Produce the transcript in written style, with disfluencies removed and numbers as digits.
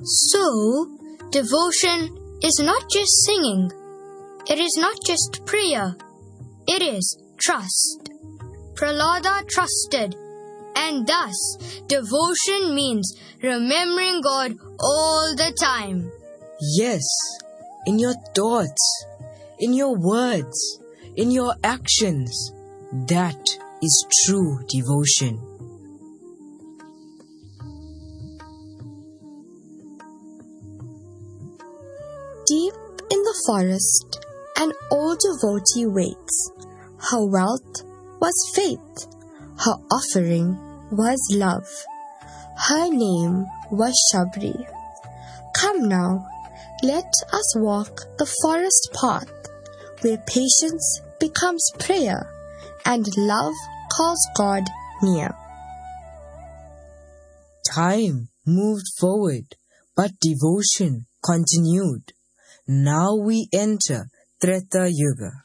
So, devotion is not just singing. It is not just prayer. It is trust. Prahlada trusted, and thus devotion means remembering God all the time. Yes, in your thoughts, in your words, in your actions. That is true devotion. Deep in the forest, an old devotee waits. Her wealth was faith. Her offering was love. Her name was Shabri. Come now, let us walk the forest path where patience becomes prayer and love calls God near. Time moved forward, but devotion continued. Now we enter Treta Yuga.